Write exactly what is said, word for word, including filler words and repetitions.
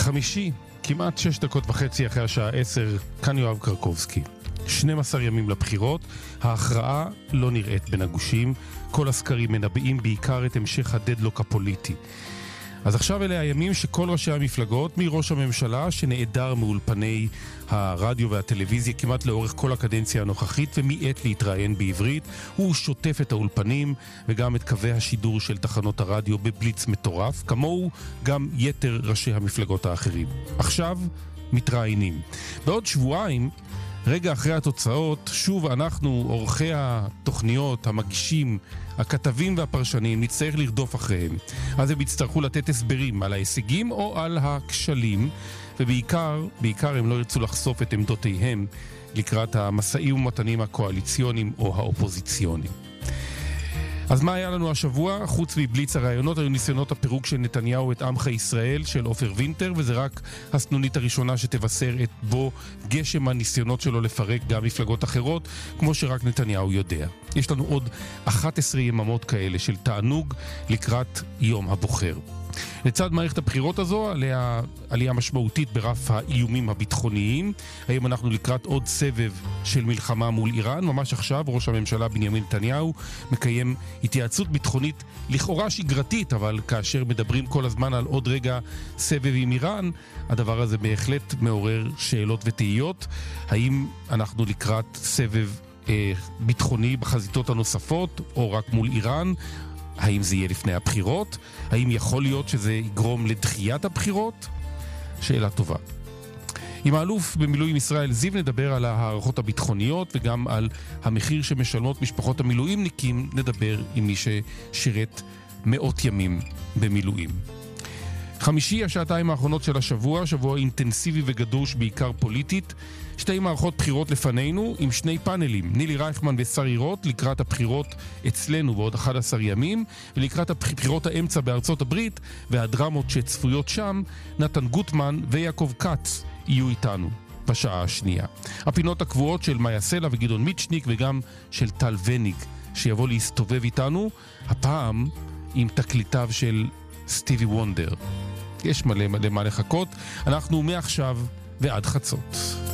חמישי, כמעט שש דקות וחצי אחרי השעה עשר, כאן יואב קרקובסקי. שנים עשר ימים לבחירות, ההכרעה לא נראית בין הגושים, כל הסקרים מנבאים בעיקר את המשך הדדלוק הפוליטי. אז עכשיו אלה הימים שכל ראשי המפלגות, מראש הממשלה שנעדר מאולפני הרדיו והטלוויזיה כמעט לאורך כל הקדנציה הנוכחית ומעת להתראיין בעברית, הוא שוטף את האולפנים וגם את קווי השידור של תחנות הרדיו בבליץ מטורף, כמוהו גם יתר ראשי המפלגות האחרים. עכשיו מתראיינים. בעוד שבועיים, רגע אחרי התוצאות, שוב אנחנו, עורכי התוכניות, המגישים, הכתבים והפרשנים, נצטרך לרדוף אחריהם. אז הם יצטרכו לתת הסברים על ההישגים או על הכשלים, ובעיקר, בעיקר הם לא ירצו לחשוף את עמדותיהם לקראת המשאים ומתנים הקואליציוניים או האופוזיציוניים. אז מה היה לנו השבוע? חוץ מבליץ הרעיונות, היו ניסיונות הפירוק של נתניהו את עמך ישראל של עופר וינטר, וזה רק הסנונית הראשונה שתבשר את בו גשם הניסיונות שלו לפרק גם מפלגות אחרות, כמו שרק נתניהו יודע. יש לנו עוד אחת עשרה יממות כאלה של תענוג לקראת יום הבוחר. לצד מערכת הבחירות הזו, עליה עלייה משמעותית ברף האיומים הביטחוניים. היום אנחנו לקראת עוד סבב של מלחמה מול איראן. ממש עכשיו ראש הממשלה בנימין נתניהו מקיים התייעצות ביטחונית לכאורה שגרתית, אבל כאשר מדברים כל הזמן על עוד רגע סבב עם איראן, הדבר הזה בהחלט מעורר שאלות ותהיות. האם אנחנו לקראת סבב אה, ביטחוני בחזיתות הנוספות, או רק מול איראן? האם זה יהיה לפני הבחירות? האם יכול להיות שזה יגרום לדחיית הבחירות? שאלה טובה. עם האלוף במילואים ישראל זיו נדבר על הערכות הביטחוניות וגם על המחיר שמשלמות משפחות המילואימניקים. נדבר עם מי ששירת מאות ימים במילואים. חמישי, השעתיים האחרונות של השבוע, שבוע אינטנסיבי וגדוש בעיקר פוליטית. שתי מערכות בחירות לפנינו עם שני פאנלים, נילי רייכמן ושרי רוט לקראת הבחירות אצלנו בעוד אחד עשר ימים, ולקראת הבחירות האמצע בארצות הברית והדרמות שצפויות שם, נתן גוטמן ויעקב כץ יהיו איתנו בשעה השנייה. הפינות הקבועות של מאיה סלע וגדעון מיצ'ניק וגם של טל וניג שיבוא להסתובב איתנו, הפעם עם תקליטיו של סטיבי וונדר. יש מלא מלא מה לחכות. אנחנו מעכשיו ועד חצות.